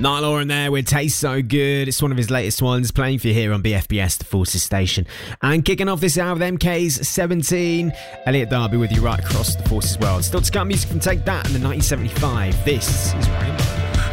Niall Horan there with Taste So Good. It's one of his latest ones, playing for you here on BFBS, the Forces station. And kicking off this hour with MK's 17. Elliot Darby with you right across the Forces world. Still to come, music from Take That in the 1975. This is Rainbow.